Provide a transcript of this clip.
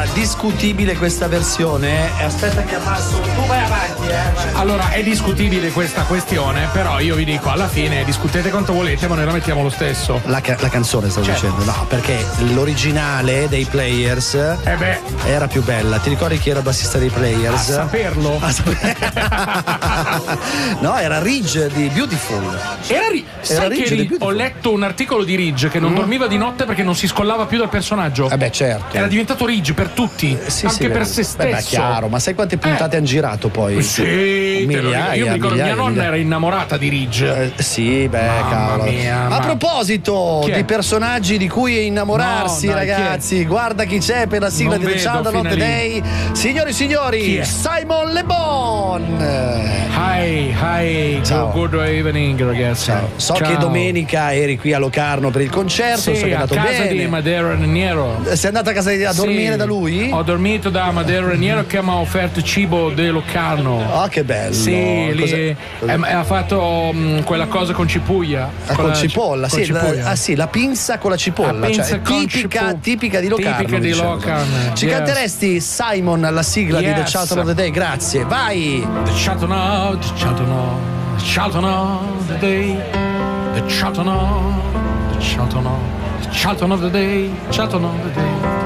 discutibile questa versione. Aspetta che abbasso. Tu vai avanti, Allora, è discutibile questa questione, però io vi dico, alla fine discutete quanto volete, ma noi la mettiamo lo stesso. La canzone stavo dicendo, no, perché l'originale dei Players era più bella. Ti ricordi chi era il bassista dei Players? A saperlo. No, era Ridge di Beautiful. Sai che ho letto un articolo di Ridge che non dormiva di notte perché non si scollava più dal personaggio. Certo. Era diventato Ridge per tutti, anche per se stesso. È chiaro, ma sai quante puntate hanno girato poi? Sì, migliaia. Io mi ricordo mia nonna era innamorata di Ridge. Cavolo. A proposito di personaggi di cui innamorarsi, ragazzi, guarda chi c'è per la sigla di The Child of the Day. Signori e signori, Simon Le Bon. Hi, ciao. Good evening, ragazzi. Ciao. So che domenica eri qui a Locarno per il concerto, so che è andato a casa bene. di Amadeo Raniero. Sei andata a casa a dormire da lui? Ho dormito da Amadeo Raniero che mi ha offerto cibo di Locarno. Che bello. Sì, lì ha fatto quella cosa con cipuglia. Con cipolla, con cipolla. La pinza con la cipolla, cioè tipica di Locarno. Tipica di Locarno. Ci canteresti Simon alla sigla di The Child of the Day? Grazie, vai. The Child of the Day. The Child of the Day. Child of the Day.